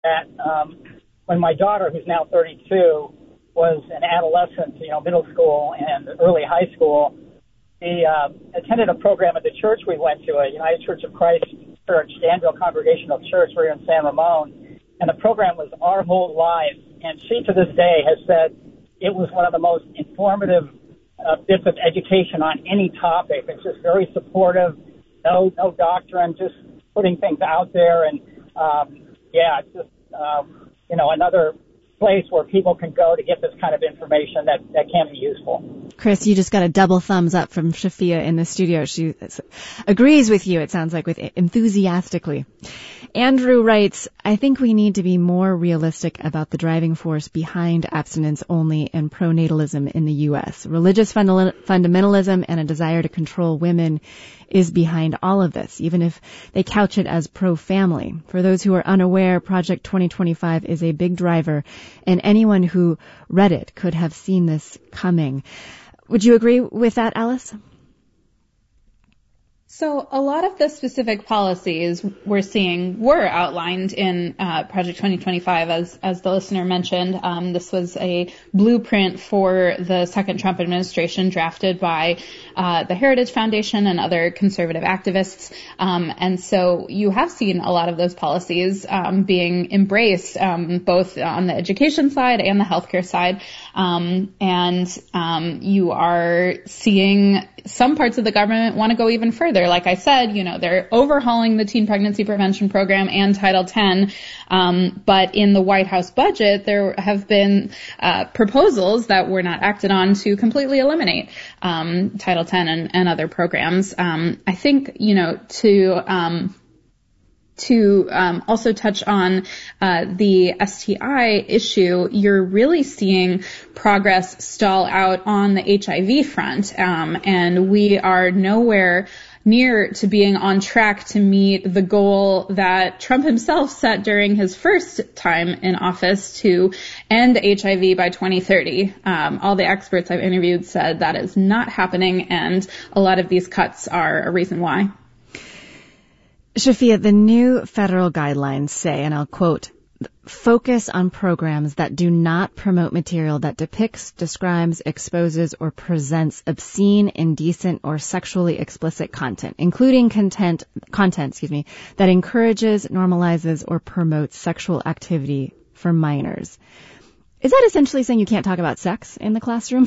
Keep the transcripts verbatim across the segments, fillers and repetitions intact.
that um, when my daughter, who's now thirty-two, was an adolescent, you know, middle school and early high school, she uh, attended a program at the church we went to, a United Church of Christ Church, Danville Congregational Church, we're in San Ramon, and the program was Our Whole Lives, and she to this day has said it was one of the most informative uh, bits of education on any topic. It's just very supportive, no no doctrine, just putting things out there, and um, yeah, it's just um, you know another place where people can go to get this kind of information that, that can be useful. Chris, you just got a double thumbs up from Shafia in the studio. She agrees with you, it sounds like, with enthusiastically. Andrew writes, I think we need to be more realistic about the driving force behind abstinence only and pronatalism in the U S. Religious funda- fundamentalism and a desire to control women is behind all of this, even if they couch it as pro-family. For those who are unaware, Project twenty twenty-five is a big driver, and anyone who read it could have seen this coming. Would you agree with that, Alice? So a lot of the specific policies we're seeing were outlined in uh, Project twenty twenty-five, as as the listener mentioned. Um, this was a blueprint for the second Trump administration, drafted by uh, the Heritage Foundation and other conservative activists. Um, and so you have seen a lot of those policies um, being embraced, um, both on the education side and the healthcare side. Um, and um, you are seeing some parts of the government want to go even further. Like I said, you know, they're overhauling the teen pregnancy prevention program and Title ten. Um, but in the White House budget, there have been uh, proposals that were not acted on to completely eliminate um, Title ten and, and other programs. Um, I think, you know, to um, to um, also touch on uh, the S T I issue, you're really seeing progress stall out on the H I V front, um, and we are nowhere near to being on track to meet the goal that Trump himself set during his first time in office to end H I V by twenty thirty. Um, all the experts I've interviewed said that is not happening, and a lot of these cuts are a reason why. Shafia, the new federal guidelines say, and I'll quote, focus on programs that do not promote material that depicts, describes, exposes, or presents obscene, indecent, or sexually explicit content, including content, content, excuse me, that encourages, normalizes, or promotes sexual activity for minors. Is that essentially saying you can't talk about sex in the classroom?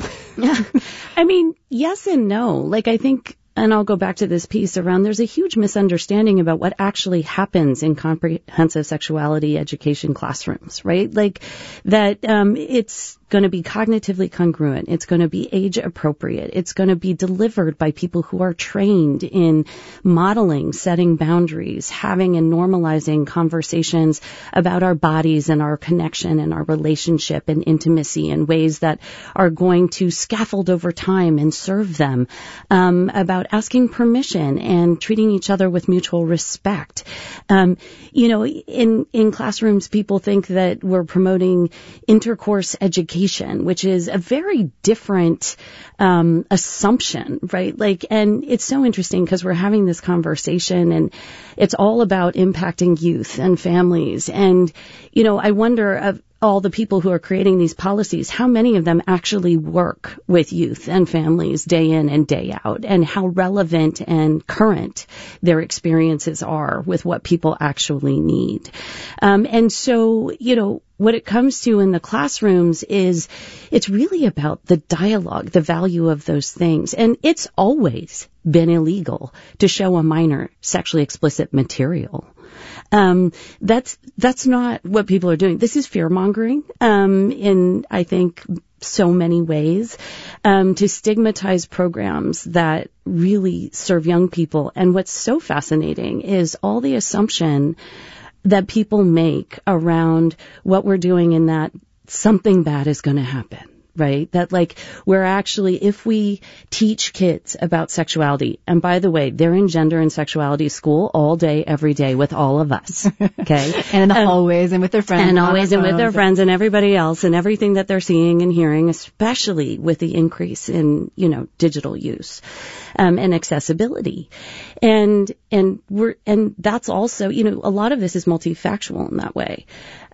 I mean, yes and no. Like, I think, and I'll go back to this piece around, there's a huge misunderstanding about what actually happens in comprehensive sexuality education classrooms, right? Like that um, it's going to be cognitively congruent. It's going to be age appropriate. It's going to be delivered by people who are trained in modeling, setting boundaries, having and normalizing conversations about our bodies and our connection and our relationship and intimacy in ways that are going to scaffold over time and serve them, um, about asking permission and treating each other with mutual respect. Um, you know, in, in classrooms, people think that we're promoting intercourse education, which is a very different um, assumption, right? Like, and it's so interesting because we're having this conversation and it's all about impacting youth and families. And, you know, I wonder of all the people who are creating these policies, how many of them actually work with youth and families day in and day out, and how relevant and current their experiences are with what people actually need. Um, and so, you know, what it comes to in the classrooms is it's really about the dialogue, the value of those things. And it's always been illegal to show a minor sexually explicit material. Um, that's, that's not what people are doing. This is fear mongering, um, in, I think, so many ways, um, to stigmatize programs that really serve young people. And what's so fascinating is all the assumption that people make around what we're doing in that something bad is going to happen. Right? That like we're actually, if we teach kids about sexuality, and by the way, they're in gender and sexuality school all day, every day with all of us. Okay. And in the um, hallways and with their friends. And always and with their friends and everybody else and everything that they're seeing and hearing, especially with the increase in, you know, digital use, um, and accessibility. And, and we're, and that's also, you know, a lot of this is multifactual in that way.